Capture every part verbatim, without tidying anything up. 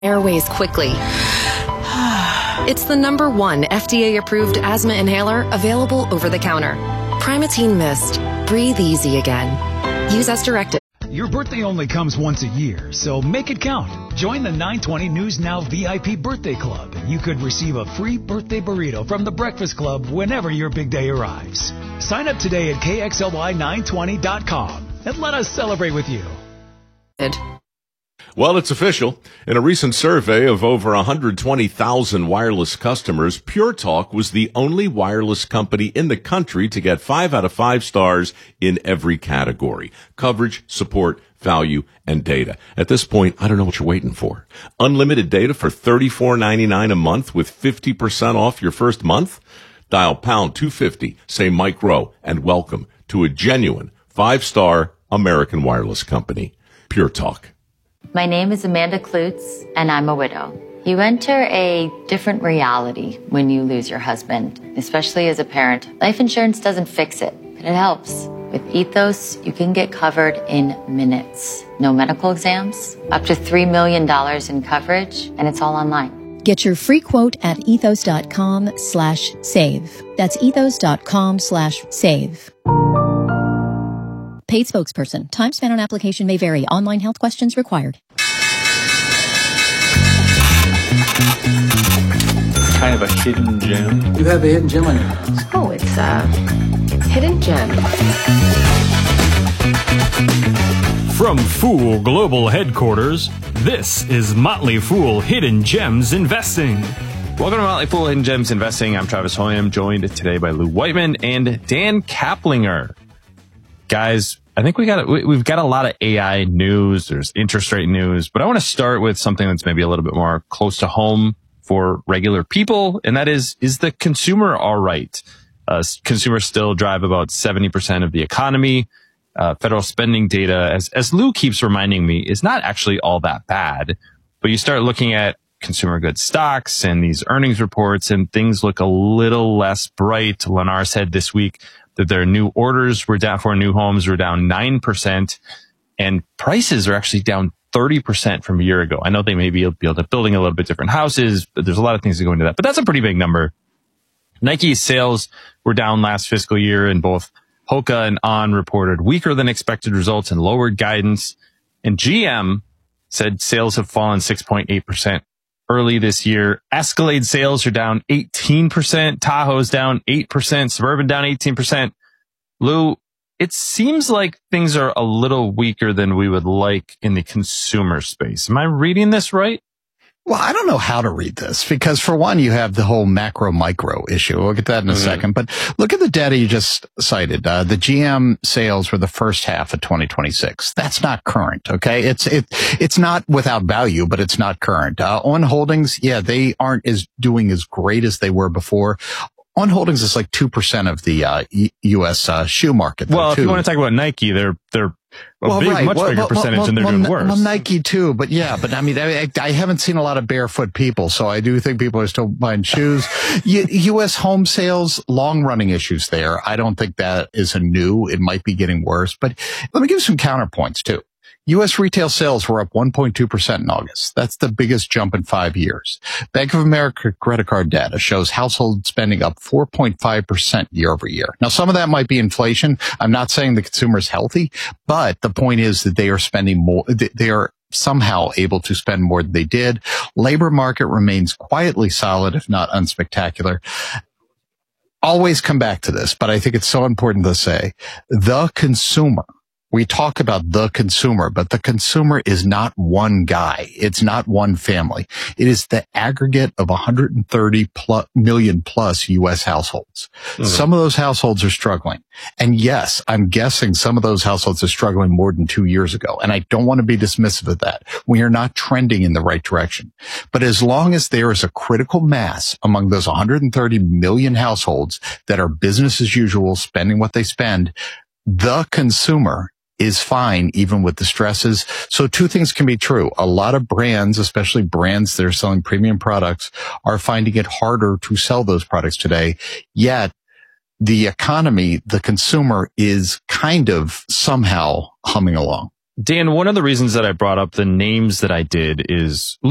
airways quickly. It's the number one F D A-approved asthma inhaler available over the counter. Primatene Mist. Breathe easy again. Use as directed. Your birthday only comes once a year, so make it count. Join the nine twenty News Now V I P Birthday Club, and you could receive a free birthday burrito from the Breakfast Club whenever your big day arrives. Sign up today at K X L Y nine twenty dot com and let us celebrate with you. Well, it's official. In a recent survey of over one hundred twenty thousand wireless customers, Pure Talk was the only wireless company in the country to get five out of five stars in every category: coverage, support, value, and data. At this point, I don't know what you're waiting for. Unlimited data for thirty-four ninety-nine a month with fifty percent off your first month? Dial pound two fifty, say Mike Rowe, and welcome to a genuine five-star American wireless company, Pure Talk. My name is Amanda Klutz, and I'm a widow. You enter a different reality when you lose your husband, especially as a parent. Life insurance doesn't fix it, but it helps. With Ethos, you can get covered in minutes. No medical exams, up to three million dollars in coverage, and it's all online. Get your free quote at ethos.com slash save. That's ethos.com slash save. Paid spokesperson. Time spent on application may vary. Online health questions required. Kind of a hidden gem. You have a hidden gem on your hands. Oh, it's a hidden gem. From Fool Global Headquarters, this is Motley Fool Hidden Gems Investing. Welcome to Motley Fool Hidden Gems Investing. I'm Travis Hoyam, joined today by Lou Whiteman and Dan Kaplinger. Guys, I think we got we, we've got a lot of A I news. There's interest rate news, but I want to start with something that's maybe a little bit more close to home for regular people, and that is, is the consumer all right? Uh, consumers still drive about seventy percent of the economy. Uh, federal spending data, as, as Lou keeps reminding me, is not actually all that bad. But you start looking at consumer goods stocks and these earnings reports, and things look a little less bright. Lennar said this week that their new orders were down for new homes were down nine percent, and prices are actually down thirty percent from a year ago. I know they may be able to building a little bit different houses, but there's a lot of things that go into that. But that's a pretty big number. Nike's sales were down last fiscal year, and both Hoka and On reported weaker than expected results and lowered guidance. And G M said sales have fallen six point eight percent early this year. Escalade sales are down eighteen percent. Tahoe's down eight percent. Suburban down eighteen percent. Lou, it seems like things are a little weaker than we would like in the consumer space. Am I reading this right? Well, I don't know how to read this because, for one, you have the whole macro-micro issue. We'll get that in a mm-hmm. second. But look at the data you just cited. Uh, the G M sales for the first half of twenty twenty-six. That's not current, okay? It's it it's not without value, but it's not current. Uh, On Holdings, yeah, they aren't as doing as great as they were before. On Holdings is like two percent of the uh, U S uh, shoe market. Well, though, if you want to talk about Nike, they're they're a well, big, right. much well, bigger well, percentage, well, and they're well, doing well, worse. Well, Nike too, but yeah, but I mean, I, I haven't seen a lot of barefoot people, so I do think people are still buying shoes. U S home sales, long running issues there. I don't think that is a new. It might be getting worse, but let me give some counterpoints too. U S retail sales were up one point two percent in August. That's the biggest jump in five years. Bank of America credit card data shows household spending up four point five percent year over year. Now, some of that might be inflation. I'm not saying the consumer is healthy, but the point is that they are spending more. They are somehow able to spend more than they did. Labor market remains quietly solid, if not unspectacular. Always come back to this, but I think it's so important to say the consumer. We talk about the consumer, but the consumer is not one guy. It's not one family. It is the aggregate of one hundred thirty plus, million plus U S households. Mm-hmm. Some of those households are struggling. And yes, I'm guessing some of those households are struggling more than two years ago. And I don't want to be dismissive of that. We are not trending in the right direction. But as long as there is a critical mass among those one hundred thirty million households that are business as usual, spending what they spend, the consumer is fine even with the stresses. So two things can be true. A lot of brands, especially brands that are selling premium products, are finding it harder to sell those products today. Yet the economy, the consumer is kind of somehow humming along. Dan, one of the reasons that I brought up the names that I did is, Lou,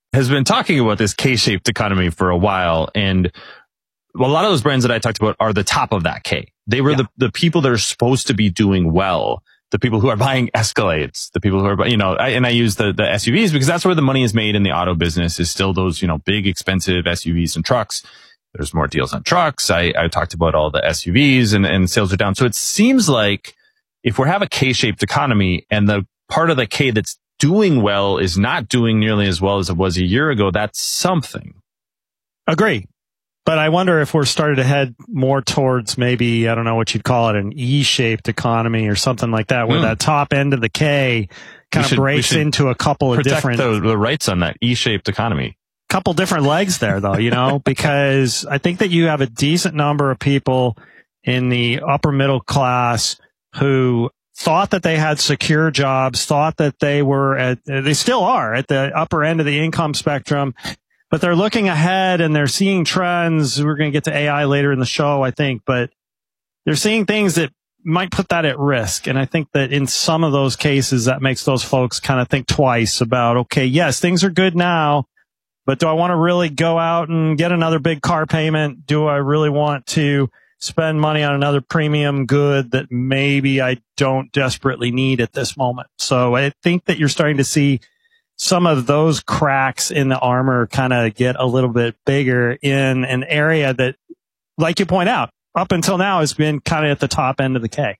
has been talking about this K-shaped economy for a while. And a lot of those brands that I talked about are the top of that K. They were yeah. the, the people that are supposed to be doing well. The people who are buying Escalades, the people who are, you know, I, and I use the, the S U Vs because that's where the money is made in the auto business, is still those, you know, big, expensive S U Vs and trucks. There's more deals on trucks. I, I talked about all the S U Vs and, and sales are down. So it seems like if we have a K-shaped economy and the part of the K that's doing well is not doing nearly as well as it was a year ago, that's something. Agree. But I wonder if we're starting to head more towards maybe, I don't know what you'd call it, an E-shaped economy or something like that, where mm. that top end of the K kind of breaks into a couple of different... Protect the, the rights on that E-shaped economy. Couple different legs there, though, you know, because I think that you have a decent number of people in the upper middle class who thought that they had secure jobs, thought that they were at, they still are at the upper end of the income spectrum. But they're looking ahead and they're seeing trends. We're going to get to A I later in the show, I think, but they're seeing things that might put that at risk. And I think that in some of those cases, that makes those folks kind of think twice about, okay, yes, things are good now, but do I want to really go out and get another big car payment? Do I really want to spend money on another premium good that maybe I don't desperately need at this moment? So I think that you're starting to see some of those cracks in the armor kind of get a little bit bigger in an area that, like you point out, up until now has been kind of at the top end of the K.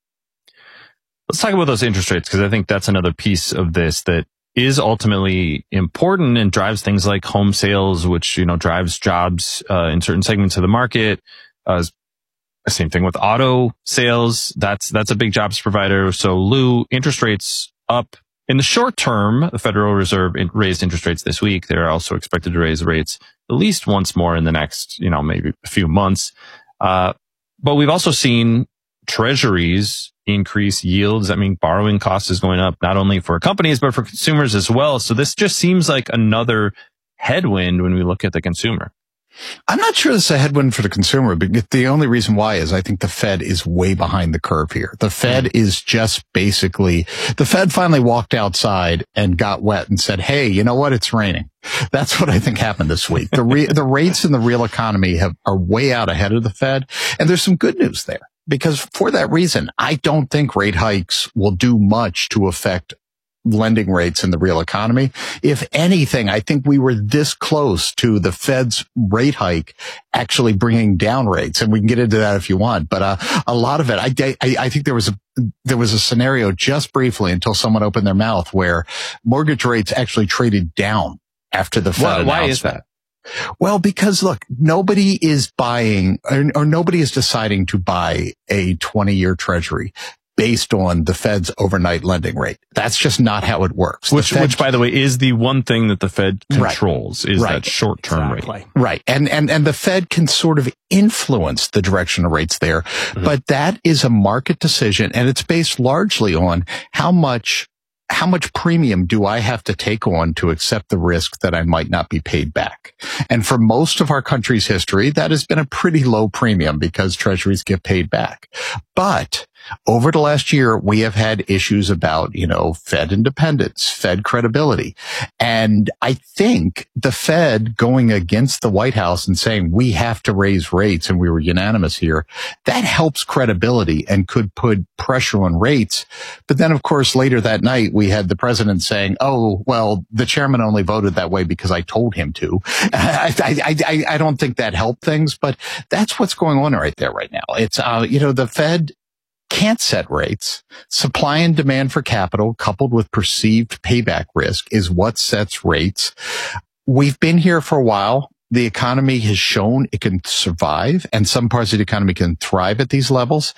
Let's talk about those interest rates, because I think that's another piece of this that is ultimately important and drives things like home sales, which, you know, drives jobs uh, in certain segments of the market. Uh, same thing with auto sales. That's, that's a big jobs provider. So Lou, interest rates up. In the short term, the Federal Reserve raised interest rates this week. They're also expected to raise rates at least once more in the next, you know, maybe a few months. Uh, but we've also seen treasuries increase yields. I mean, borrowing costs is going up not only for companies, but for consumers as well. So this just seems like another headwind when we look at the consumer. I'm not sure this is a headwind for the consumer, but the only reason why is I think the Fed is way behind the curve here. The Fed mm-hmm. is just basically, the Fed finally walked outside and got wet and said, hey, you know what? It's raining. That's what I think happened this week. The re- the rates in the real economy have, are way out ahead of the Fed. And there's some good news there, because for that reason, I don't think rate hikes will do much to affect lending rates in the real economy. If anything, I think we were this close to the Fed's rate hike actually bringing down rates, and we can get into that if you want. But uh, a lot of it, I, I, I think there was a there was a scenario just briefly until someone opened their mouth where mortgage rates actually traded down after the Fed. Why, why is that? Well, because look, nobody is buying or, or nobody is deciding to buy a twenty-year treasury based on the Fed's overnight lending rate. That's just not how it works. Which, Fed, which, by the way, is the one thing that the Fed controls, right, is right, that short-term exactly. rate. Right. And, and, and the Fed can sort of influence the direction of rates there, mm-hmm. but that is a market decision, and it's based largely on how much how much premium do I have to take on to accept the risk that I might not be paid back? And for most of our country's history, that has been a pretty low premium because treasuries get paid back. But over the last year, we have had issues about, you know, Fed independence, Fed credibility. And I think the Fed going against the White House and saying we have to raise rates, and we were unanimous here, that helps credibility and could put pressure on rates. But then, of course, later that night, we had the president saying, oh, well, the chairman only voted that way because I told him to. I, I, I, I don't think that helped things, but that's what's going on right there right now. It's, uh, you know, the Fed can't set rates. Supply and demand for capital coupled with perceived payback risk is what sets rates. We've been here for a while. The economy has shown it can survive, and some parts of the economy can thrive at these levels.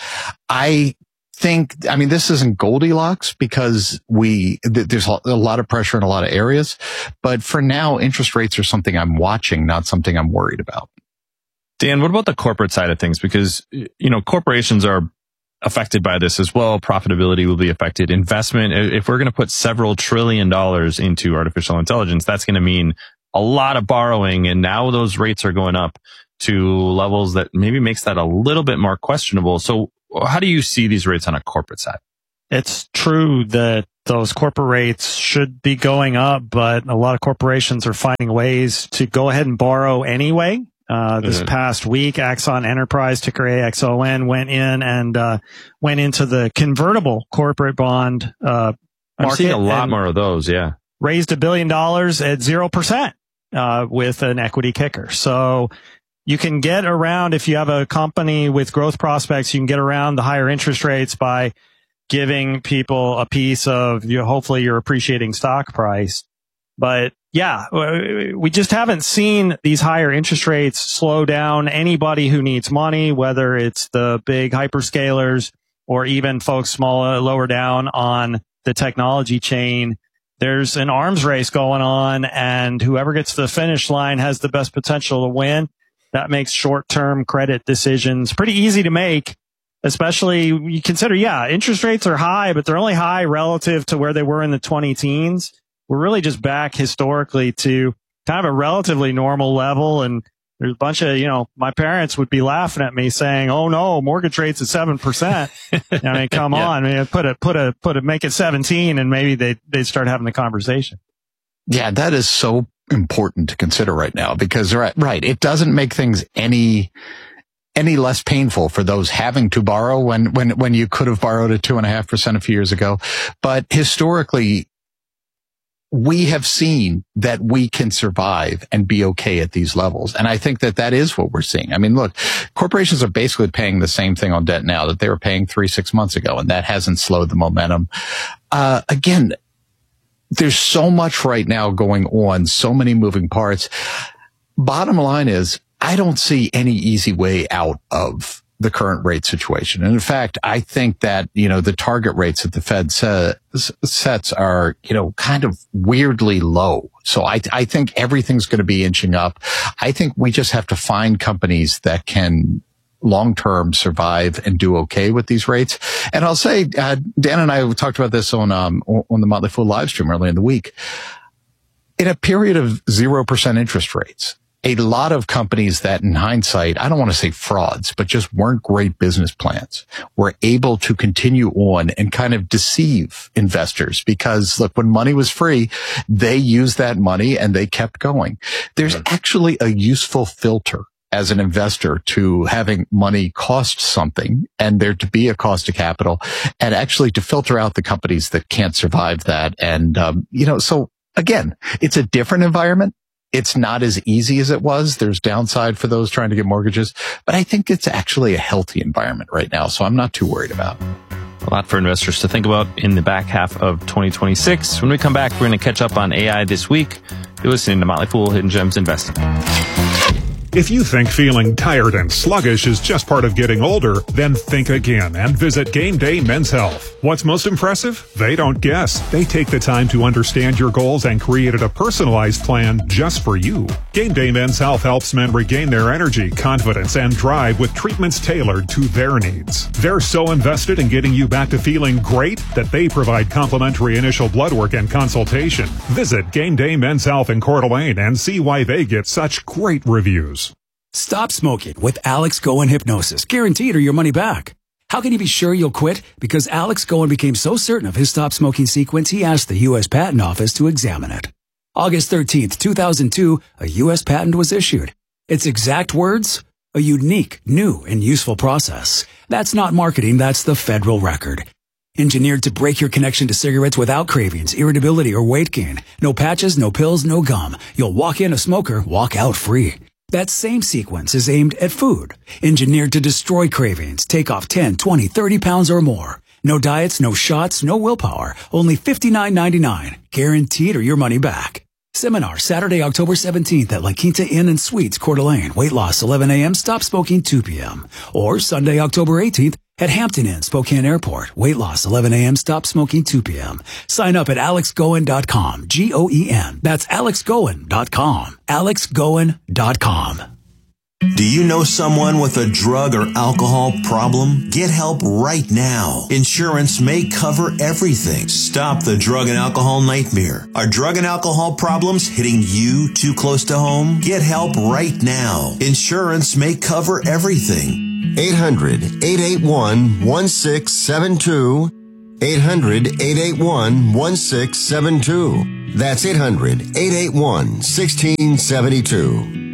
I think, I mean, this isn't Goldilocks because we, th- there's a lot of pressure in a lot of areas, but for now, interest rates are something I'm watching, not something I'm worried about. Dan, what about the corporate side of things? Because, you know, corporations are affected by this as well. Profitability will be affected. Investment, if we're going to put several trillion dollars into artificial intelligence, that's going to mean a lot of borrowing. And now those rates are going up to levels that maybe makes that a little bit more questionable. So how do you see these rates on a corporate side? It's true that those corporate rates should be going up, but a lot of corporations are finding ways to go ahead and borrow anyway. Uh, this mm-hmm. past week, Axon Enterprise, ticker A X O N, went in and uh, went into the convertible corporate bond uh, market. I'm seeing a lot more of those, yeah. Raised a billion dollars at zero percent uh, with an equity kicker. So you can get around, if you have a company with growth prospects, you can get around the higher interest rates by giving people a piece of, you know, hopefully your appreciating stock price. But yeah, we just haven't seen these higher interest rates slow down anybody who needs money, whether it's the big hyperscalers or even folks smaller, lower down on the technology chain. There's an arms race going on, and whoever gets to the finish line has the best potential to win. That makes short-term credit decisions pretty easy to make, especially you consider, yeah, interest rates are high, but they're only high relative to where they were in the twenty teens. We're really just back historically to kind of a relatively normal level. And there's a bunch of, you know, my parents would be laughing at me saying, oh no, mortgage rates at seven percent. I mean, come yeah. on, I mean, put a, put a, put a, make it seventeen and maybe they, they'd start having the conversation. Yeah, that is so important to consider right now because, right, right, it doesn't make things any, any less painful for those having to borrow when, when, when you could have borrowed at two and a half percent a few years ago. But historically, we have seen that we can survive and be okay at these levels. And I think that that is what we're seeing. I mean, look, corporations are basically paying the same thing on debt now that they were paying three, six months ago, and that hasn't slowed the momentum. Uh, again, there's so much right now going on, so many moving parts. Bottom line is, I don't see any easy way out of the current rate situation. And in fact, I think that, you know, the target rates that the Fed set, sets are, you know, kind of weirdly low. So I, I think everything's going to be inching up. I think we just have to find companies that can long-term survive and do okay with these rates. And I'll say, uh, Dan and I talked about this on, um, on the Motley Fool live stream earlier in the week. In a period of zero percent interest rates, a lot of companies that in hindsight, I don't want to say frauds, but just weren't great business plans, were able to continue on and kind of deceive investors because look, when money was free, they used that money and they kept going. There's actually a useful filter as an investor to having money cost something and there to be a cost of capital and actually to filter out the companies that can't survive that. And, um, you know, so again, it's a different environment. It's not as easy as it was. There's downside for those trying to get mortgages, but I think it's actually a healthy environment right now. So I'm not too worried about it. A lot for investors to think about in the back half of twenty twenty-six. When we come back, we're going to catch up on A I this week. You're listening to Motley Fool Hidden Gems Investing. If you think feeling tired and sluggish is just part of getting older, then think again and visit Game Day Men's Health. What's most impressive? They don't guess. They take the time to understand your goals and created a personalized plan just for you. Game Day Men's Health helps men regain their energy, confidence, and drive with treatments tailored to their needs. They're so invested in getting you back to feeling great that they provide complimentary initial blood work and consultation. Visit Game Day Men's Health in Coeur d'Alene and see why they get such great reviews. Stop smoking with Alex Goen Hypnosis, guaranteed or your money back. How can you be sure you'll quit? Because Alex Goen became so certain of his stop smoking sequence, he asked the U S Patent Office to examine it. August thirteenth, two thousand two, a U S patent was issued. Its exact words? A unique, new, and useful process. That's not marketing, that's the federal record. Engineered to break your connection to cigarettes without cravings, irritability, or weight gain. No patches, no pills, no gum. You'll walk in a smoker, walk out free. That same sequence is aimed at food, engineered to destroy cravings, take off ten, twenty, thirty pounds or more. No diets, no shots, no willpower, only fifty-nine ninety-nine, guaranteed or your money back. Seminar Saturday, October seventeenth at La Quinta Inn and Suites, Coeur d'Alene. Weight loss eleven a.m., stop smoking two p.m. Or Sunday, October eighteenth at Hampton Inn, Spokane Airport. Weight loss eleven a.m., stop smoking two p.m. Sign up at alex goen dot com, G O E N. That's alex goen dot com, alex goen dot com. Do you know someone with a drug or alcohol problem? Get help right now. Insurance may cover everything. Stop the drug and alcohol nightmare. Are drug and alcohol problems hitting you too close to home? Get help right now. Insurance may cover everything. eight hundred, eight eight one, one six seven two. eight hundred, eight eight one, one six seven two. That's eight hundred, eight eight one, one six seven two.